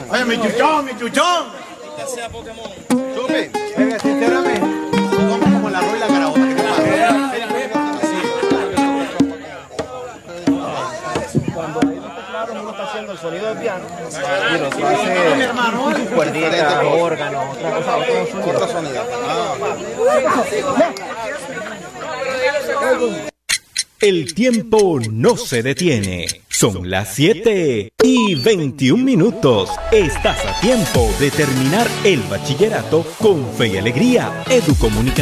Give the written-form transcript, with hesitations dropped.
Oye, mi chuchón, mi chuchón. Sea Pokémon. Chupe, sinceramente, somos como la Roy y la Caraota. ¿Qué te pasa? Cuando hay dos teclados, uno está haciendo el sonido del piano y lo hace cuerdita, órgano, otra cosa, Otro sonido. El tiempo no se detiene. Son las 7:21. Estás a tiempo de terminar el bachillerato con fe y alegría. Educomunicación.